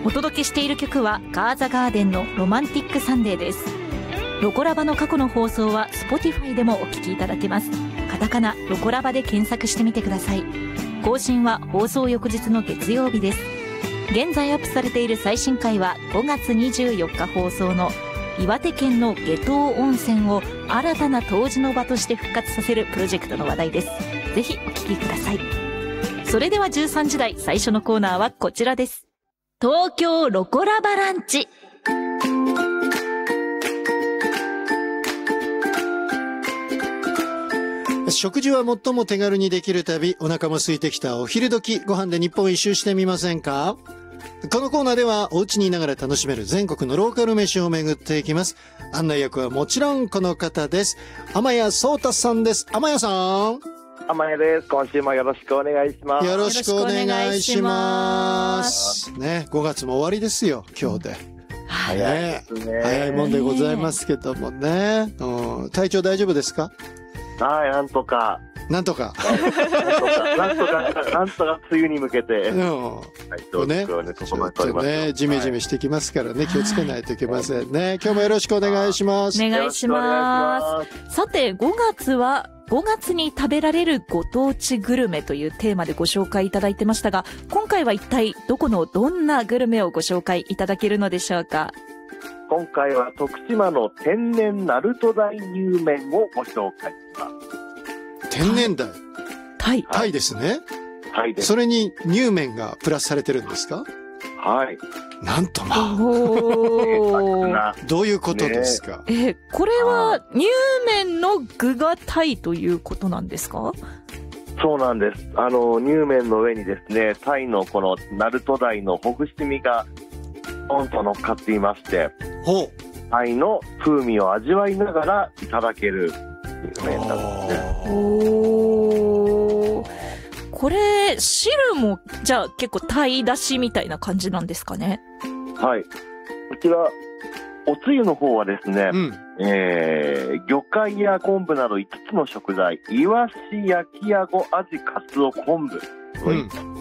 お届けしている曲はガーザガーデンのロマンティックサンデーです。ロコラバの過去の放送は Spotify でもお聞きいただけます。カタカナロコラバで検索してみてください。更新は放送翌日の月曜日です。現在アップされている最新回は5月24日放送の岩手県の夏油温泉を新たな湯治の場として復活させるプロジェクトの話題です。ぜひお聞きください。それでは13時台最初のコーナーはこちらです。東京ロコラバランチ。 食事は最も手軽にできる旅、お腹も空いてきたお昼時、ご飯で日本一周してみませんか？このコーナーではお家にいながら楽しめる全国のローカル飯を巡っていきます。案内役はもちろんこの方です。天谷壮太さんです。天谷さん。 天谷です。今週もよろしくお願いします。 よろしくお願いします。ね、5月も終わりですよ、今日で。 早いですね。 早いもんでございますけどもね。体調大丈夫ですか？ はい、なんとか。 なんとか梅雨に向けて。はい、どうね、ジメジメしてきますからね、気をつけないといけませんね。今日もよろしくお願いします。 お願いします。さて、5月は5月に食べられるご当地グルメというテーマでご紹介いただいてましたが、今回は一体どこのどんなグルメをご紹介いただけるのでしょうか？ 今回は徳島の天然鳴門大乳麺をご紹介します。 天然大。 タイですね。 タイです。 それに乳麺がプラスされてるんですか？ はい。 なんとまあ。どういうことですか？ これは乳麺の具がタイということなんですか？ そうなんです。乳麺の上にですね、タイのこの鳴門大のほぐし身がポンと乗っかっていまして、タイの風味を味わいながらいただける麺なんですね。 これ汁もじゃあ結構タイだしみたいな感じなんですかね？はい。 こちらおつゆの方はですね、魚介や昆布など5つの食材、イワシ、焼きあご、アジ、カツオ、昆布、